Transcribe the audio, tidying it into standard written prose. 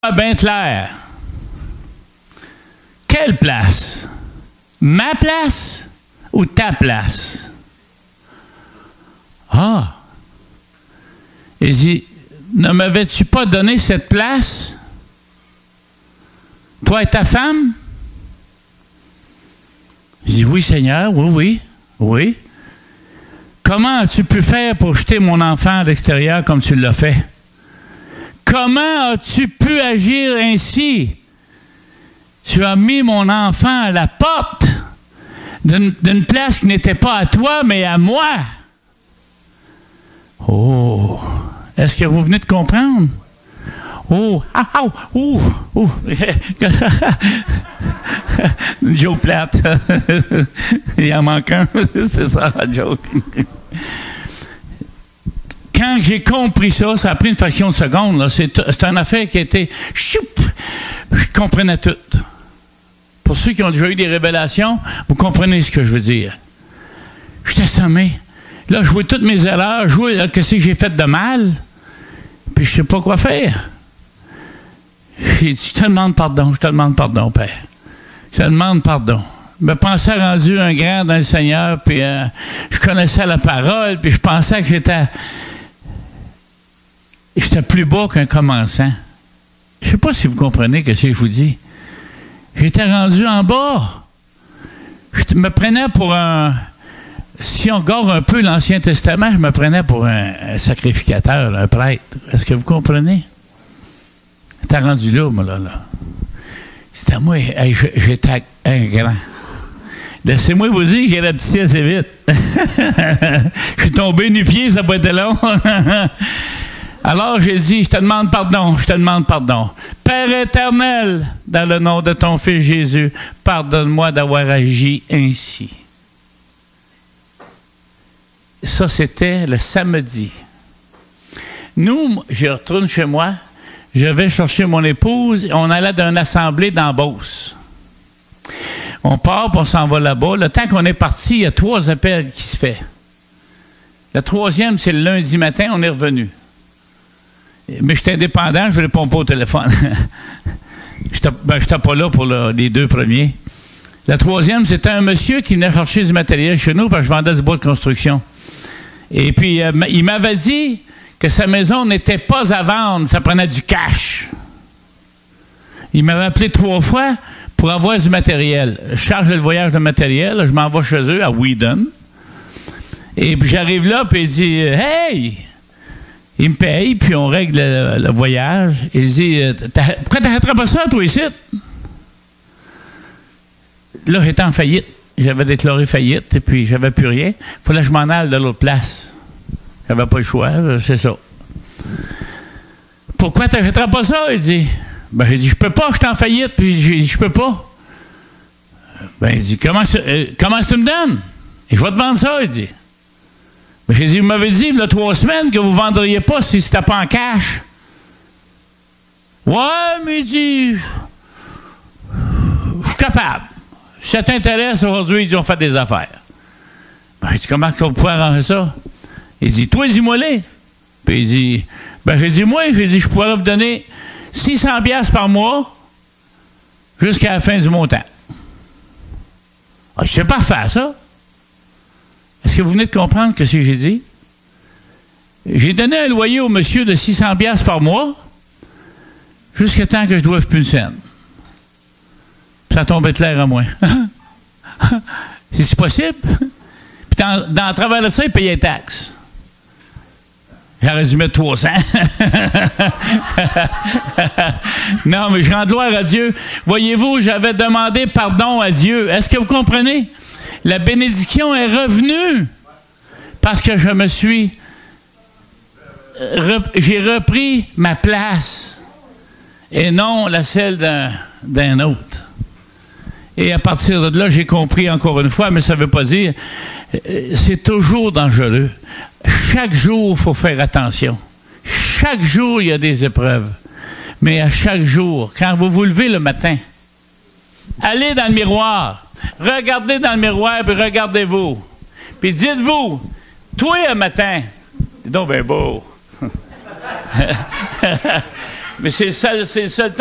bien clair. Quelle place? Ma place ou ta place? Ah! Il dit, ne m'avais-tu pas donné cette place? Toi et ta femme? Je dis, oui, Seigneur, oui. Comment as-tu pu faire pour jeter mon enfant à l'extérieur comme tu l'as fait? Comment as-tu pu agir ainsi? Tu as mis mon enfant à la porte d'une place qui n'était pas à toi, mais à moi. Oh! Est-ce que vous venez de comprendre? Oh! Une joke plate. Il en manque un. C'est ça, la joke. Quand j'ai compris ça, ça a pris une fraction de seconde. Là. C'est une affaire qui a été... Je comprenais tout. Pour ceux qui ont déjà eu des révélations, vous comprenez ce que je veux dire. J'étais sommé. Là, je vois toutes mes erreurs, je vois qu'est-ce que j'ai fait de mal, puis je ne sais pas quoi faire. J'ai dit, je te demande pardon, Père. Je te demande pardon. Je me pensais rendu un grand dans le Seigneur, puis je connaissais la parole, puis je pensais que j'étais plus bas qu'un commençant. Je ne sais pas si vous comprenez ce que je vous dis. J'étais rendu en bas. Je me prenais pour un... Si on regarde un peu l'Ancien Testament, je me prenais pour un sacrificateur, un prêtre. Est-ce que vous comprenez? J'étais rendu là, moi, là. C'était moi, j'étais un grand. Laissez-moi vous dire que j'ai rapetissé assez vite. Je suis tombé nu-pied, ça n'a pas été long. Alors j'ai dit, je te demande pardon. Père éternel, dans le nom de ton Fils Jésus, pardonne-moi d'avoir agi ainsi. Ça, c'était le samedi. Nous, je retourne chez moi, je vais chercher mon épouse, on allait d'une assemblée dans Beauce. On part, puis on s'en va là-bas. Le temps qu'on est parti, il y a 3 appels qui se font. Le 3e, c'est le lundi matin, on est revenu. Mais j'étais indépendant, je ne réponds pas au téléphone. Je n'étais pas là pour les 2 premiers. Le 3e, c'était un monsieur qui venait chercher du matériel chez nous parce que je vendais du bois de construction. Et puis, il m'avait dit que sa maison n'était pas à vendre, ça prenait du cash. Il m'avait appelé 3 fois pour avoir du matériel. Je charge le voyage de matériel, je m'en vais chez eux à Whedon. Et puis, j'arrive là, puis il dit « Hey! » Il me paye, puis on règle le voyage. Il dit « Pourquoi t'arrêterais pas ça, toi, ici? » Là, j'étais en faillite. J'avais déclaré faillite, et puis j'avais plus rien. Il fallait que je m'en aille de l'autre place. J'avais pas le choix, c'est ça. « Pourquoi t'achèterais pas ça? » Il dit. Ben, j'ai dit « Je peux pas, je suis en faillite. » Puis j'ai dit « Je peux pas. » Ben, il dit « Comment tu me donnes? » Et je vais te vendre ça, il dit. Ben, j'ai dit, vous m'avez dit, il y a 3 semaines que vous ne vendriez pas si c'était pas en cash. Ouais, mais il dit, je suis capable. Si ça t'intéresse, aujourd'hui, ils ont fait des affaires. Ben, j'ai dit, comment on peut arranger ça? Il dit, toi, dis-moi-les. Puis il dit, ben, j'ai dit, je pourrais vous donner 600$ par mois jusqu'à la fin du montant. Ah, c'est parfait, ça. Est-ce que vous venez de comprendre ce que j'ai dit? J'ai donné un loyer au monsieur de 600$ par mois jusqu'à temps que je doive plus une scène. Ça tombait clair à moi. C'est possible? Puis dans travers de ça, il payait les taxes. J'aurais dû mettre 300. Non, mais je rends gloire à Dieu. Voyez-vous, j'avais demandé pardon à Dieu. Est-ce que vous comprenez? La bénédiction est revenue parce que j'ai repris ma place et non la celle d'un autre. Et à partir de là, j'ai compris encore une fois, mais ça ne veut pas dire, c'est toujours dangereux. Chaque jour, il faut faire attention. Chaque jour, il y a des épreuves. Mais à chaque jour, quand vous vous levez le matin, allez dans le miroir. Regardez dans le miroir, puis regardez-vous. Puis dites-vous, toi, un matin, dis donc, ben beau. Mais c'est le seul temps